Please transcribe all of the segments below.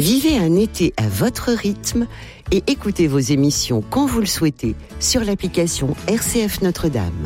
Vivez un été à votre rythme et écoutez vos émissions quand vous le souhaitez sur l'application RCF Notre-Dame.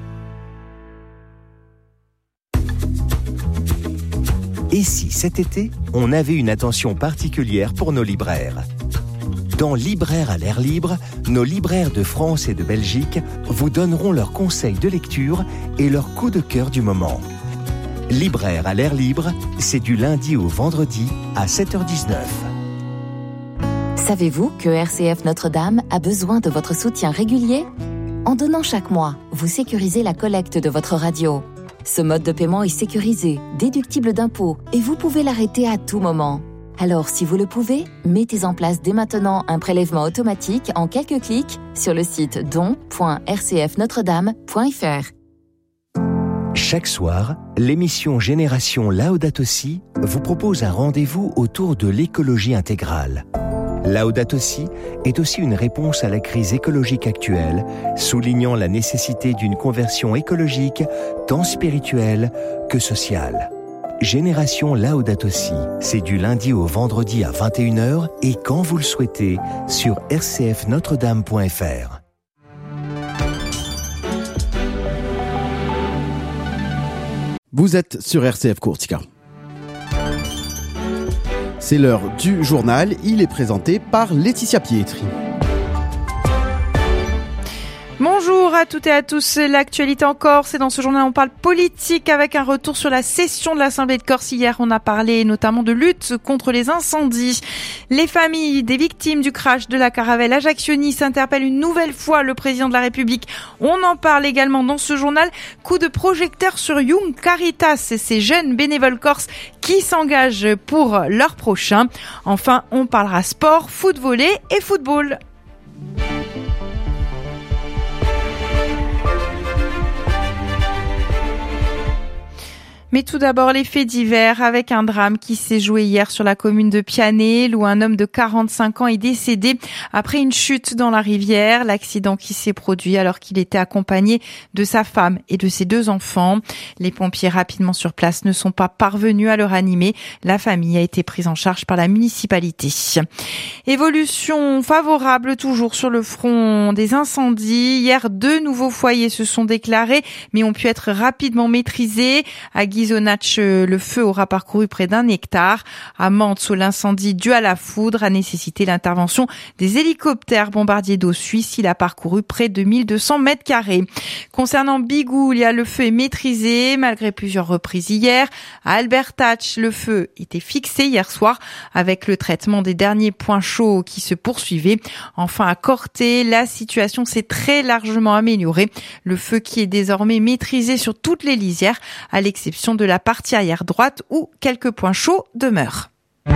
Et si cet été, on avait une attention particulière pour nos libraires ? Dans Libraires à l'air libre, nos libraires de France et de Belgique vous donneront leurs conseils de lecture et leurs coups de cœur du moment. Libraires à l'air libre, c'est du lundi au vendredi à 7h19. Savez-vous que RCF Notre-Dame a besoin de votre soutien régulier ? En donnant chaque mois, vous sécurisez la collecte de votre radio. Ce mode de paiement est sécurisé, déductible d'impôts et vous pouvez l'arrêter à tout moment. Alors, si vous le pouvez, mettez en place dès maintenant un prélèvement automatique en quelques clics sur le site don.rcfnotredame.fr. Chaque soir, l'émission Génération Laudato Si vous propose un rendez-vous autour de l'écologie intégrale. Laudato Si est aussi une réponse à la crise écologique actuelle, soulignant la nécessité d'une conversion écologique tant spirituelle que sociale. Génération Laudato Si, c'est du lundi au vendredi à 21h et quand vous le souhaitez sur rcfnotredame.fr. Vous êtes sur RCF Courtica. C'est l'heure du journal, il est présenté par Laetitia Pietri. Bonjour à toutes et à tous, l'actualité en Corse et dans ce journal on parle politique avec un retour sur la session de l'Assemblée de Corse. Hier on a parlé notamment de lutte contre les incendies. Les familles des victimes du crash de la caravelle Ajaccio-Nice interpellent une nouvelle fois le président de la République. On en parle également dans ce journal. Coup de projecteur sur Young Caritas et ces jeunes bénévoles corses qui s'engagent pour leur prochain. Enfin on parlera sport, foot volley et football. Mais tout d'abord, les faits divers avec un drame qui s'est joué hier sur la commune de Pianel où un homme de 45 ans est décédé après une chute dans la rivière. L'accident qui s'est produit alors qu'il était accompagné de sa femme et de ses 2 enfants. Les pompiers rapidement sur place ne sont pas parvenus à le ranimer. La famille a été prise en charge par la municipalité. Évolution favorable toujours sur le front des incendies. Hier, 2 nouveaux foyers se sont déclarés mais ont pu être rapidement maîtrisés. À Ghisonaccia, le feu aura parcouru près d'1 hectare. À Mantes, l'incendie dû à la foudre a nécessité l'intervention des hélicoptères bombardiers d'eau suisses. Il a parcouru près de 1200 mètres carrés. Concernant Bigoulia, le feu est maîtrisé malgré plusieurs reprises hier. À Albertach, le feu était fixé hier soir avec le traitement des derniers points chauds qui se poursuivait. Enfin, à Corté, la situation s'est très largement améliorée. Le feu qui est désormais maîtrisé sur toutes les lisières, à l'exception de la partie arrière droite où quelques points chauds demeurent.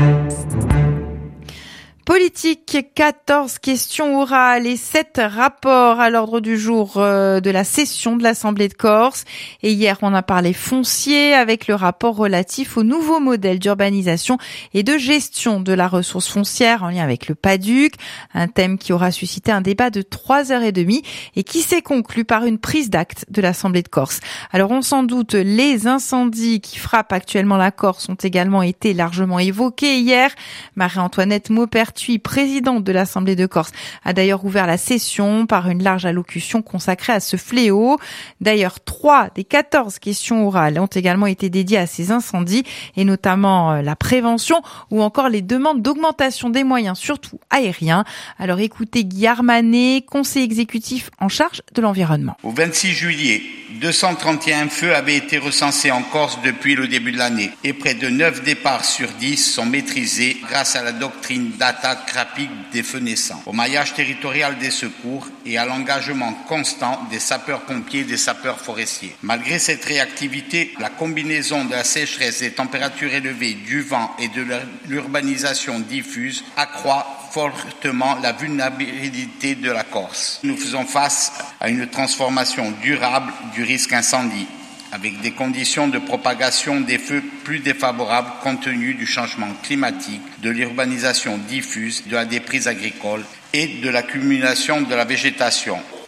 Politique, 14 questions orales et 7 rapports à l'ordre du jour de la session de l'Assemblée de Corse. Et hier, on a parlé foncier avec le rapport relatif au nouveau modèle d'urbanisation et de gestion de la ressource foncière en lien avec le PADUC. Un thème qui aura suscité un débat de 3h30 et qui s'est conclu par une prise d'acte de l'Assemblée de Corse. Alors, on s'en doute, les incendies qui frappent actuellement la Corse ont également été largement évoqués hier. Marie-Antoinette Maupertuis, présidente de l'Assemblée de Corse, a d'ailleurs ouvert la session par une large allocution consacrée à ce fléau. D'ailleurs, 3 des 14 questions orales ont également été dédiées à ces incendies et notamment la prévention ou encore les demandes d'augmentation des moyens, surtout aériens. Alors écoutez Guy Armanet, conseiller exécutif en charge de l'environnement. Au 26 juillet, 231 feux avaient été recensés en Corse depuis le début de l'année et près de 9 départs sur 10 sont maîtrisés grâce à la doctrine d'attaque rapide des feux naissants, au maillage territorial des secours et à l'engagement constant des sapeurs-pompiers et des sapeurs forestiers. Malgré cette réactivité, la combinaison de la sécheresse, des températures élevées, du vent et de l'urbanisation diffuse accroît fortement la vulnérabilité de la Corse. Nous faisons face à une transformation durable du risque incendie, avec des conditions de propagation des feux plus défavorables compte tenu du changement climatique, de l'urbanisation diffuse, de la déprise agricole et de l'accumulation de la végétation.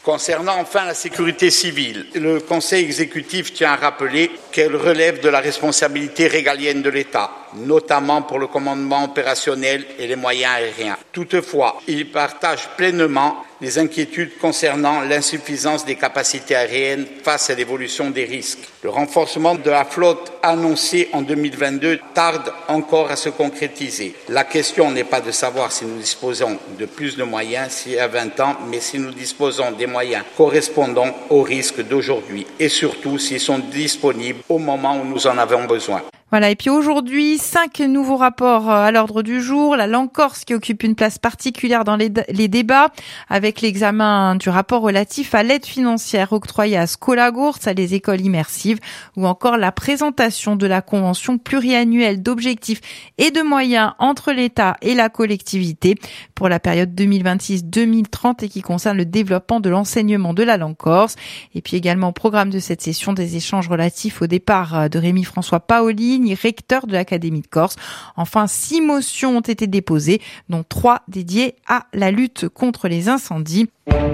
Concernant enfin la sécurité civile, le Conseil exécutif tient à rappeler qu'elle relève de la responsabilité régalienne de l'État, notamment pour le commandement opérationnel et les moyens aériens. Toutefois, il partage pleinement les inquiétudes concernant l'insuffisance des capacités aériennes face à l'évolution des risques. Le renforcement de la flotte annoncé en 2022 tarde encore à se concrétiser. La question n'est pas de savoir si nous disposons de plus de moyens s'il y a 20 ans, mais si nous disposons des moyens correspondant aux risques d'aujourd'hui et surtout s'ils sont disponibles au moment où nous en avons besoin. Voilà, et puis aujourd'hui, 5 nouveaux rapports à l'ordre du jour. La langue corse qui occupe une place particulière dans les débats, avec l'examen du rapport relatif à l'aide financière octroyée à Skolagourts, à les écoles immersives, ou encore la présentation de la convention pluriannuelle d'objectifs et de moyens entre l'État et la collectivité pour la période 2026-2030 et qui concerne le développement de l'enseignement de la langue corse. Et puis également au programme de cette session des échanges relatifs au départ de Rémi-François Paoli, recteur de l'Académie de Corse. Enfin, 6 motions ont été déposées, dont 3 dédiées à la lutte contre les incendies.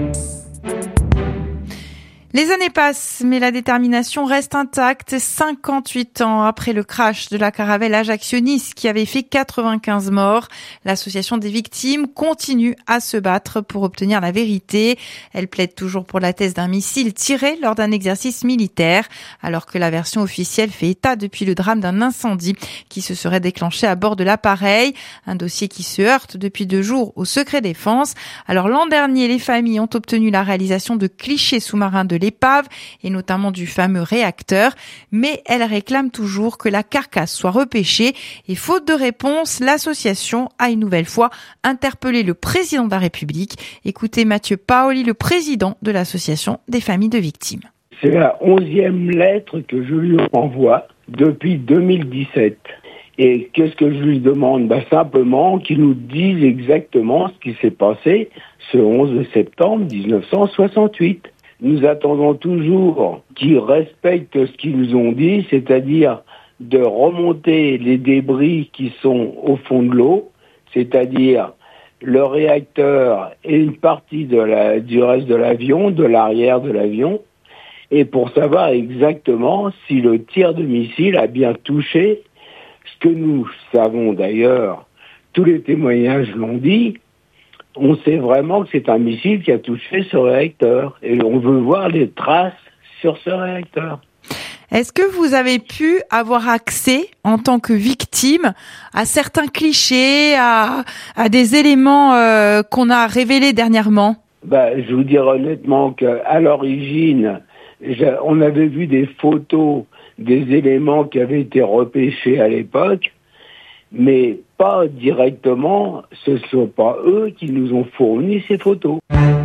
Les années passent, mais la détermination reste intacte. 58 ans après le crash de la caravelle Ajaccio-Nice qui avait fait 95 morts, l'association des victimes continue à se battre pour obtenir la vérité. Elle plaide toujours pour la thèse d'un missile tiré lors d'un exercice militaire, alors que la version officielle fait état depuis le drame d'un incendie qui se serait déclenché à bord de l'appareil. Un dossier qui se heurte depuis 2 jours au secret défense. Alors l'an dernier, les familles ont obtenu la réalisation de clichés sous-marins de l'épave et notamment du fameux réacteur, mais elle réclame toujours que la carcasse soit repêchée et faute de réponse, l'association a une nouvelle fois interpellé le président de la République. Écoutez Mathieu Paoli, le président de l'association des familles de victimes. C'est la 11e lettre que je lui envoie depuis 2017. Et qu'est-ce que je lui demande ? Simplement qu'il nous dise exactement ce qui s'est passé ce 11 septembre 1968. Nous attendons toujours qu'ils respectent ce qu'ils nous ont dit, c'est-à-dire de remonter les débris qui sont au fond de l'eau, c'est-à-dire le réacteur et une partie du reste de l'avion, de l'arrière de l'avion, et pour savoir exactement si le tir de missile a bien touché, ce que nous savons d'ailleurs, tous les témoignages l'ont dit. On sait vraiment que c'est un missile qui a touché ce réacteur. Et on veut voir les traces sur ce réacteur. Est-ce que vous avez pu avoir accès, en tant que victime, à certains clichés, à des éléments qu'on a révélés dernièrement ? Je vous dirais honnêtement qu'à l'origine, on avait vu des photos des éléments qui avaient été repêchés à l'époque, mais pas directement, ce ne sont pas eux qui nous ont fourni ces photos.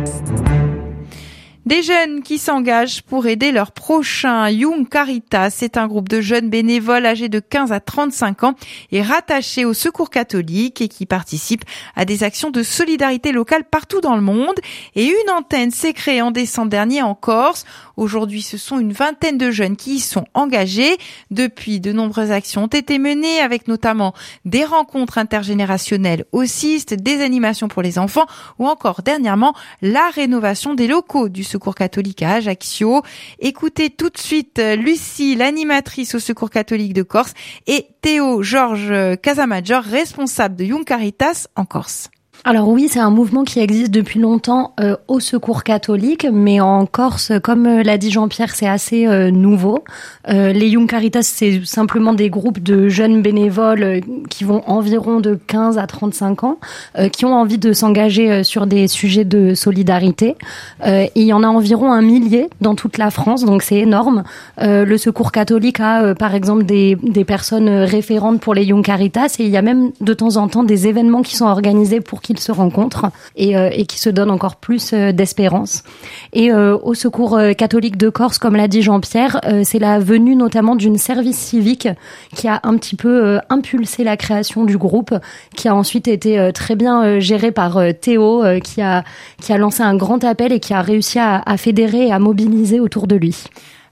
Des jeunes qui s'engagent pour aider leurs prochains. Young Caritas, c'est un groupe de jeunes bénévoles âgés de 15 à 35 ans et rattachés au Secours catholique et qui participent à des actions de solidarité locale partout dans le monde. Et une antenne s'est créée en décembre dernier en Corse. Aujourd'hui, ce sont une vingtaine de jeunes qui y sont engagés. Depuis, de nombreuses actions ont été menées avec notamment des rencontres intergénérationnelles auxistes, des animations pour les enfants ou encore dernièrement la rénovation des locaux du Secours catholique à Ajaccio. Écoutez tout de suite Lucie, l'animatrice au Secours catholique de Corse, et Théo Georges Casamajor, responsable de Young Caritas en Corse. Alors oui, c'est un mouvement qui existe depuis longtemps au Secours catholique, mais en Corse, comme l'a dit Jean-Pierre, c'est assez nouveau. Les Young Caritas, c'est simplement des groupes de jeunes bénévoles qui vont environ de 15 à 35 ans, qui ont envie de s'engager sur des sujets de solidarité. Il y en a environ 1 millier dans toute la France, donc c'est énorme. Le Secours catholique a, par exemple, des personnes référentes pour les Young Caritas, et il y a même de temps en temps des événements qui sont organisés pour qu'ils se rencontrent et qui se donnent encore plus d'espérance. Et au Secours catholique de Corse, comme l'a dit Jean-Pierre, c'est la venue notamment d'une service civique qui a un petit peu impulsé la création du groupe, qui a ensuite été très bien géré par Théo, qui a lancé un grand appel et qui a réussi à fédérer et à mobiliser autour de lui.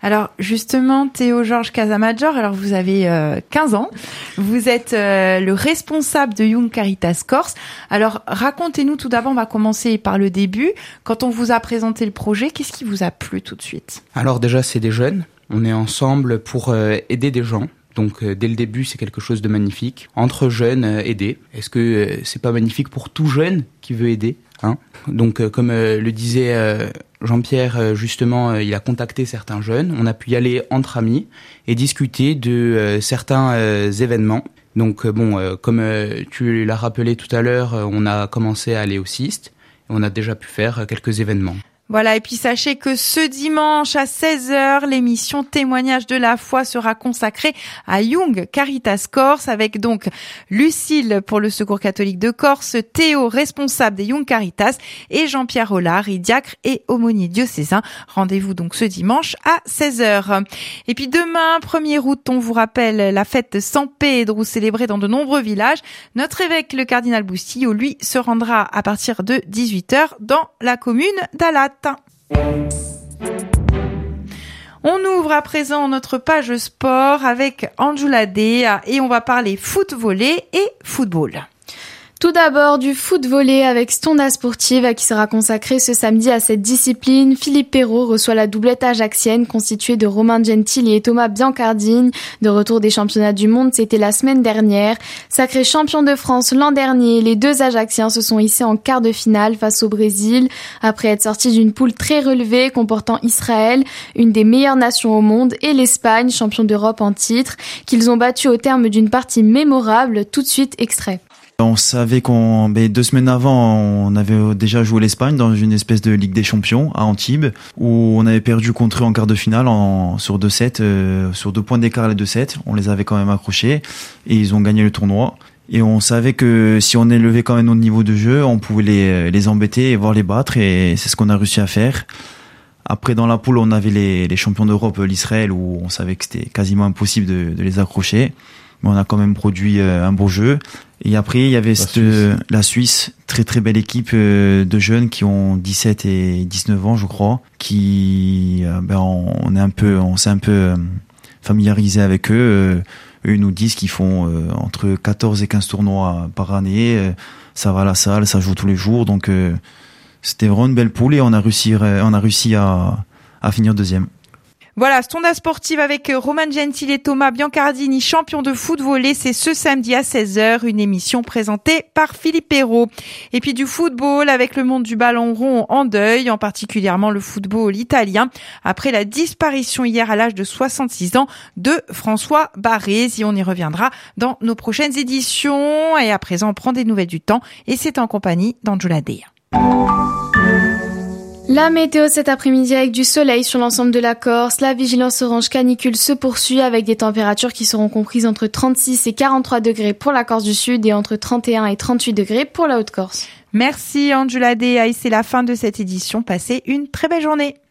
Alors justement, Théo Georges Casamajor, alors vous avez 15 ans, vous êtes le responsable de Young Caritas Corse. Alors racontez-nous tout d'abord, on va commencer par le début. Quand on vous a présenté le projet, qu'est-ce qui vous a plu tout de suite ? Alors déjà, c'est des jeunes, on est ensemble pour aider des gens. Donc dès le début, c'est quelque chose de magnifique. Entre jeunes, aider. Est-ce que c'est pas magnifique pour tout jeune qui veut aider, hein ? Donc comme le disait Jean-Pierre, justement, il a contacté certains jeunes. On a pu y aller entre amis et discuter de certains événements. Donc comme tu l'as rappelé tout à l'heure, on a commencé à aller au CIST. Et on a déjà pu faire quelques événements. Voilà, et puis sachez que ce dimanche à 16h, l'émission Témoignage de la foi sera consacrée à Young Caritas Corse avec donc Lucille pour le Secours catholique de Corse, Théo, responsable des Young Caritas, et Jean-Pierre Hollard, diacre et aumônier diocésain. Rendez-vous donc ce dimanche à 16h. Et puis demain, 1er août, on vous rappelle la fête de San Pedro célébrée dans de nombreux villages. Notre évêque, le cardinal Bustillo, lui, se rendra à partir de 18h dans la commune d'Alat. On ouvre à présent notre page sport avec Anjula Dea et on va parler foot-volley et football. Tout d'abord, du foot-volley avec Stonda Sportive qui sera consacré ce samedi à cette discipline. Philippe Perrault reçoit la doublette ajaxienne constituée de Romain Gentili et Thomas Biancardini. De retour des championnats du monde, c'était la semaine dernière. Sacrés champions de France l'an dernier, les deux Ajaxiens se sont hissés en quart de finale face au Brésil. Après être sortis d'une poule très relevée comportant Israël, une des meilleures nations au monde, et l'Espagne, champion d'Europe en titre, qu'ils ont battu au terme d'une partie mémorable. Tout de suite, extrait. On savait 2 semaines avant, on avait déjà joué l'Espagne dans une espèce de Ligue des Champions à Antibes, où on avait perdu contre eux en quart de finale sur 2-7, sur 2 points d'écart les 2-7. On les avait quand même accrochés et ils ont gagné le tournoi. Et on savait que si on élevait quand même notre niveau de jeu, on pouvait les embêter et voir les battre, et c'est ce qu'on a réussi à faire. Après, dans la poule, on avait les champions d'Europe, l'Israël, où on savait que c'était quasiment impossible de les accrocher. Mais on a quand même produit un beau jeu. Et après, il y avait la Suisse, très très belle équipe de jeunes qui ont 17 et 19 ans, je crois, qui on s'est un peu familiarisé avec eux. Eux nous disent qu'ils font entre 14 et 15 tournois par année. Ça va à la salle, ça joue tous les jours. Donc c'était vraiment une belle poule et on a réussi à finir deuxième. Voilà, Stonda Sportive avec Romain Gentili et Thomas Biancardini, champion de foot-volley, c'est ce samedi à 16h, une émission présentée par Philippe Perrault. Et puis du football avec le monde du ballon rond en deuil, en particulièrement le football italien, après la disparition hier à l'âge de 66 ans de François Baresi. On y reviendra dans nos prochaines éditions. Et à présent, on prend des nouvelles du temps et c'est en compagnie d'Anjula Dea. La météo cet après-midi avec du soleil sur l'ensemble de la Corse. La vigilance orange canicule se poursuit avec des températures qui seront comprises entre 36 et 43 degrés pour la Corse du Sud et entre 31 et 38 degrés pour la Haute-Corse. Merci Anjula Dea et c'est la fin de cette édition. Passez une très belle journée.